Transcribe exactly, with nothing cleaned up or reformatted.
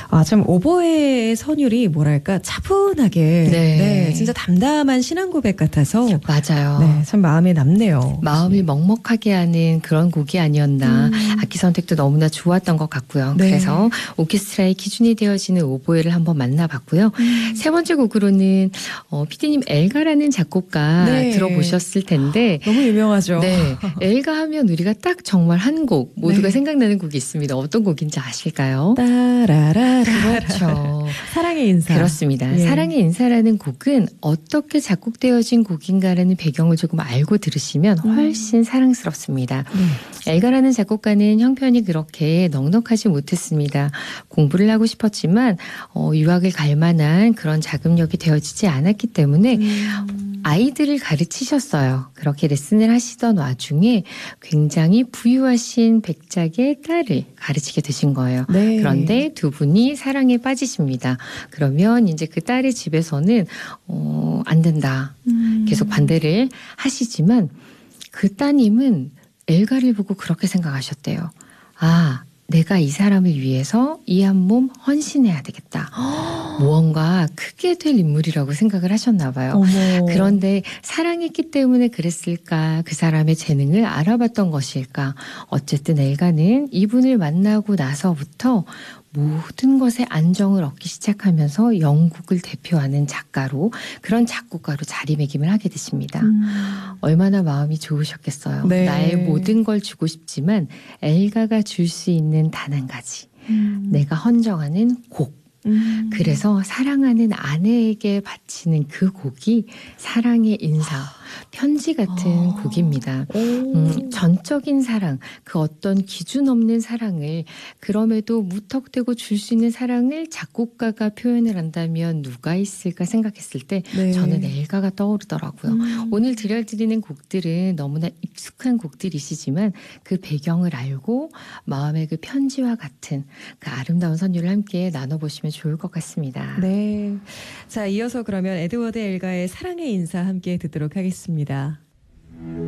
아, 참 오보에의 선율이 뭐랄까 차분하게 네. 네, 진짜 담담한 신앙 고백 같아서 맞아요. 네, 참 마음에 남네요. 마음이 네. 먹먹하게 하는 그런 곡이 아니었나. 음. 악기 선택도 너무나 좋았던 것 같고요. 네. 그래서 오케스트라의 기준이 되어지는 오보에를 한번 만나봤고요. 음. 세 번째 곡으로는 어, 피디님 엘가라는 작곡가 네. 들어보셨을 텐데 너무 유명하죠. 네, 엘가 하면 우리가 딱 정말 한 곡 모두가 네. 생각나는 곡이 있습니다. 어떤 곡인지 아실까요? 따라라라. 그렇죠. 사랑의 인사. 그렇습니다. 예. 사랑의 인사라는 곡은 어떻게 작곡되어진 곡인가라는 배경을 조금 알고 들으시면 훨씬 음. 사랑스럽습니다. 네. 엘가라는 작곡가는 형편이 그렇게 넉넉하지 못했습니다. 공부를 하고 싶었지만 어, 유학을 갈 만한 그런 자금력이 되어지지 않았기 때문에 음. 아이들을 가르치셨어요. 그렇게 레슨을 하시던 와중에 굉장히 부유하신 백작의 딸을 가르치게 되신 거예요. 네. 그런데 두 분이 사랑에 빠지십니다. 그러면 이제 그 딸의 집에서는 어, 안 된다. 음. 계속 반대를 하시지만 그 따님은 엘가를 보고 그렇게 생각하셨대요. 아, 내가 이 사람을 위해서 이 한 몸 헌신해야 되겠다. 무언가 크게 될 인물이라고 생각을 하셨나 봐요. 어머. 그런데 사랑했기 때문에 그랬을까? 그 사람의 재능을 알아봤던 것일까? 어쨌든 엘가는 이분을 만나고 나서부터 모든 것에 안정을 얻기 시작하면서 영국을 대표하는 작가로, 그런 작곡가로 자리매김을 하게 되십니다. 음. 얼마나 마음이 좋으셨겠어요. 네. 나의 모든 걸 주고 싶지만 엘가가 줄 수 있는 단 한 가지. 음. 내가 헌정하는 곡. 음. 그래서 사랑하는 아내에게 바치는 그 곡이 사랑의 인사, 편지 같은 아. 곡입니다. 음, 전적인 사랑, 그 어떤 기준 없는 사랑을, 그럼에도 무턱대고 줄 수 있는 사랑을 작곡가가 표현을 한다면 누가 있을까 생각했을 때 네. 저는 엘가가 떠오르더라고요. 음. 오늘 들려드리는 곡들은 너무나 익숙한 곡들이시지만 그 배경을 알고 마음의 그 편지와 같은 그 아름다운 선율을 함께 나눠보시면 좋을 것 같습니다. 네. 자, 이어서 그러면 에드워드 엘가의 사랑의 인사 함께 듣도록 하겠습니다.